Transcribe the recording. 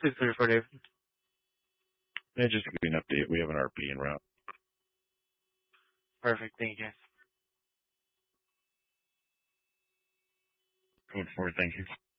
634 Dave. Yeah, just to give you an update, we have an RP en route. Perfect, thank you. Code 4, thank you.